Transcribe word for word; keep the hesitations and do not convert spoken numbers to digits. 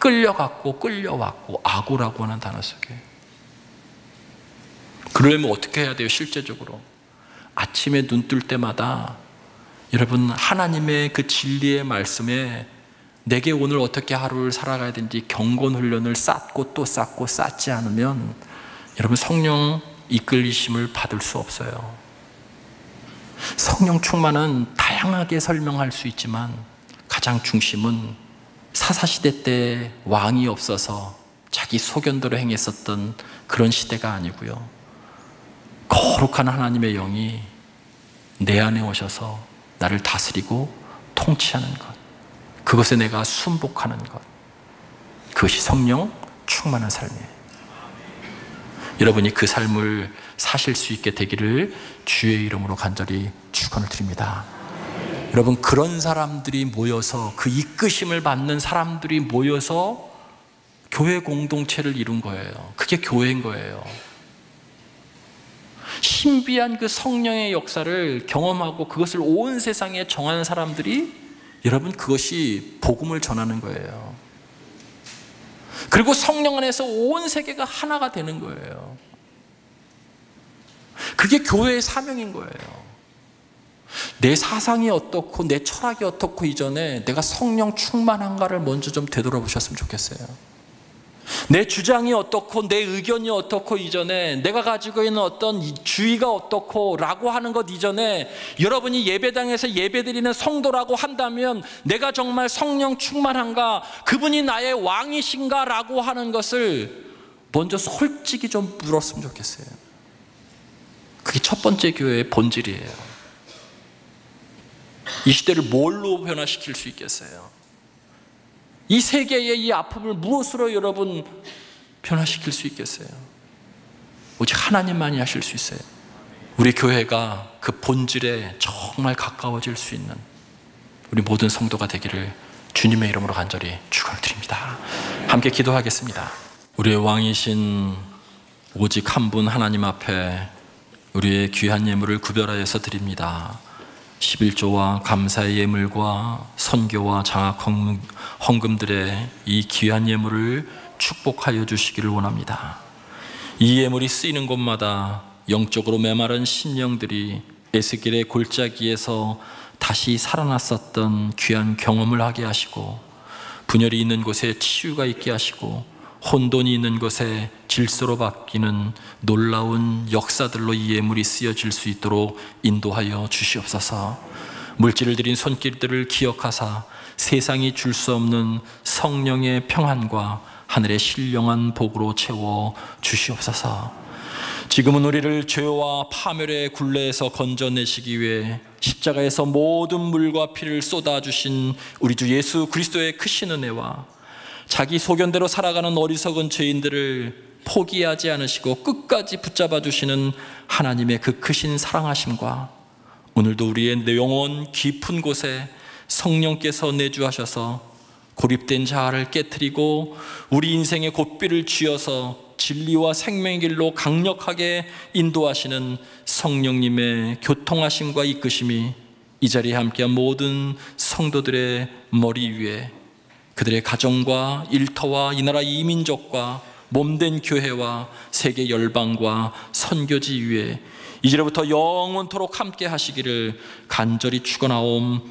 끌려갔고 끌려왔고 아고라고 하는 단어 속에. 그러려면 어떻게 해야 돼요? 실제적으로 아침에 눈 뜰 때마다 여러분 하나님의 그 진리의 말씀에 내게 오늘 어떻게 하루를 살아가야 되는지 경건 훈련을 쌓고 또 쌓고 쌓지 않으면 여러분 성령 이끌리심을 받을 수 없어요. 성령 충만은 다양하게 설명할 수 있지만 가장 중심은 사사시대 때 왕이 없어서 자기 소견대로 행했었던 그런 시대가 아니고요, 거룩한 하나님의 영이 내 안에 오셔서 나를 다스리고 통치하는 것, 그것에 내가 순복하는 것, 그것이 성령 충만한 삶이에요. 여러분이 그 삶을 사실 수 있게 되기를 주의 이름으로 간절히 축원을 드립니다. 여러분, 그런 사람들이 모여서, 그 이끄심을 받는 사람들이 모여서 교회 공동체를 이룬 거예요. 그게 교회인 거예요. 신비한 그 성령의 역사를 경험하고 그것을 온 세상에 정하는 사람들이, 여러분, 그것이 복음을 전하는 거예요. 그리고 성령 안에서 온 세계가 하나가 되는 거예요. 그게 교회의 사명인 거예요. 내 사상이 어떻고 내 철학이 어떻고 이전에 내가 성령 충만한가를 먼저 좀 되돌아보셨으면 좋겠어요. 내 주장이 어떻고 내 의견이 어떻고 이전에, 내가 가지고 있는 어떤 주의가 어떻고 라고 하는 것 이전에, 여러분이 예배당에서 예배드리는 성도라고 한다면 내가 정말 성령 충만한가, 그분이 나의 왕이신가 라고 하는 것을 먼저 솔직히 좀 물었으면 좋겠어요. 그게 첫 번째 교회의 본질이에요. 이 시대를 뭘로 변화시킬 수 있겠어요? 이 세계의 이 아픔을 무엇으로 여러분 변화시킬 수 있겠어요? 오직 하나님만이 하실 수 있어요. 우리 교회가 그 본질에 정말 가까워질 수 있는 우리 모든 성도가 되기를 주님의 이름으로 간절히 축원드립니다. 함께 기도하겠습니다. 우리의 왕이신 오직 한 분 하나님 앞에 우리의 귀한 예물을 구별하여서 드립니다. 십일조와 감사의 예물과 선교와 장학 헌금들의 이 귀한 예물을 축복하여 주시기를 원합니다. 이 예물이 쓰이는 곳마다 영적으로 메마른 심령들이 에스겔의 골짜기에서 다시 살아났었던 귀한 경험을 하게 하시고, 분열이 있는 곳에 치유가 있게 하시고, 혼돈이 있는 곳에 질서로 바뀌는 놀라운 역사들로 이 예물이 쓰여질 수 있도록 인도하여 주시옵소서. 물질을 들인 손길들을 기억하사 세상이 줄 수 없는 성령의 평안과 하늘의 신령한 복으로 채워 주시옵소서. 지금은 우리를 죄와 파멸의 굴레에서 건져내시기 위해 십자가에서 모든 물과 피를 쏟아주신 우리 주 예수 그리스도의 크신 은혜와 자기 소견대로 살아가는 어리석은 죄인들을 포기하지 않으시고 끝까지 붙잡아 주시는 하나님의 그 크신 사랑하심과, 오늘도 우리의 영혼 깊은 곳에 성령께서 내주하셔서 고립된 자아를 깨트리고 우리 인생의 고삐를 쥐어서 진리와 생명의 길로 강력하게 인도하시는 성령님의 교통하심과 이끄심이 이 자리에 함께한 모든 성도들의 머리 위에, 그들의 가정과 일터와 이 나라 이민족과 몸된 교회와 세계 열방과 선교지 위에 이제로부터 영원토록 함께 하시기를 간절히 축원하옵